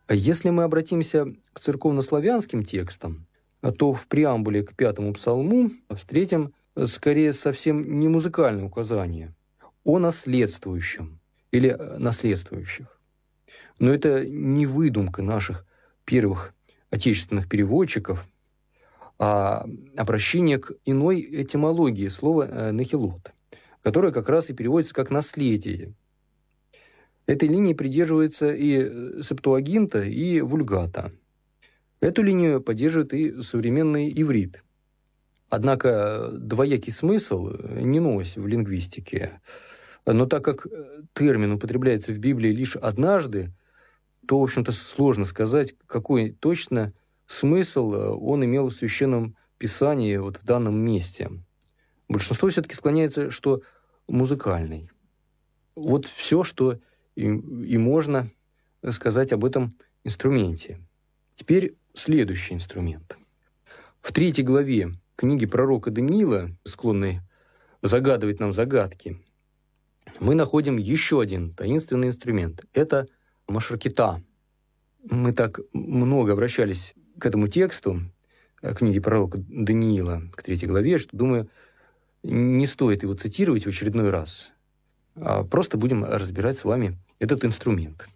Если мы обратимся к церковнославянским текстам, то в преамбуле к 5-му псалму встретим скорее совсем не музыкальное указание о наследствующем или наследствующих. Но это не выдумка наших первых отечественных переводчиков, а обращение к иной этимологии слова «нахилот», которое как раз и переводится как «наследие». Этой линии придерживается и Септуагинта, и Вульгата. Эту линию поддерживает и современный иврит. Однако двоякий смысл не новость в лингвистике. Но так как термин употребляется в Библии лишь однажды, то, в общем-то, сложно сказать, какой точно смысл он имел в Священном Писании вот в данном месте. Большинство все-таки склоняется, что музыкальный. Вот все, что и можно сказать об этом инструменте. Теперь следующий инструмент. В 3 главе книги пророка Даниила, склонной загадывать нам загадки, мы находим еще один таинственный инструмент. Это машаркита. Мы так много обращались к этому тексту книги пророка Даниила, к 3 главе, что, думаю, не стоит его цитировать в очередной раз, а просто будем разбирать с вами этот инструмент.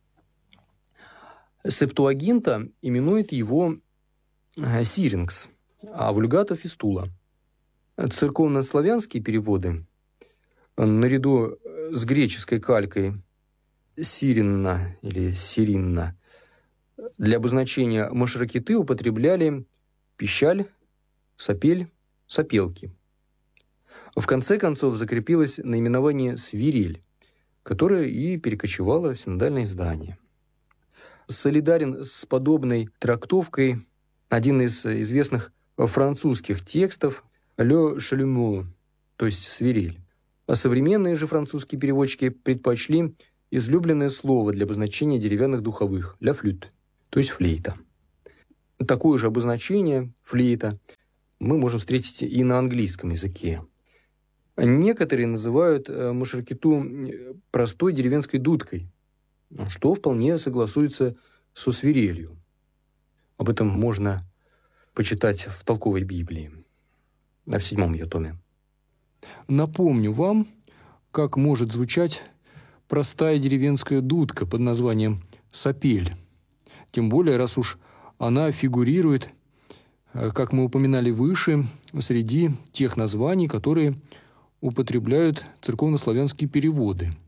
Септуагинта именует его сирингс, а Вульгата – фистула. Церковнославянские переводы, наряду с греческой калькой сиринна или сиринна, для обозначения машракиты употребляли пищаль, сапель, сопелки. В конце концов закрепилось наименование свирель, которое и перекочевало в синодальное издание. Солидарен с подобной трактовкой один из известных французских текстов «Le chalumeau», то есть «свирель». А современные же французские переводчики предпочли излюбленное слово для обозначения деревянных духовых «la flûte», то есть флейта. Такое же обозначение «флейта» мы можем встретить и на английском языке. Некоторые называют машаркиту простой деревенской дудкой, что вполне согласуется со свирелью. Об этом можно почитать в толковой Библии, в 7-м ее томе. Напомню вам, как может звучать простая деревенская дудка под названием сапель. Тем более, раз уж она фигурирует, как мы упоминали выше, среди тех названий, которые употребляют церковнославянские переводы.